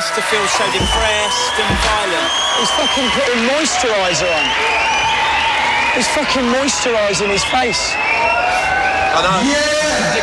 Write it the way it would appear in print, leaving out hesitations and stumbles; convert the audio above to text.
used to feel so depressed and violent. He's fucking putting moisturiser on. He's fucking moisturising his face. I know. Yeah!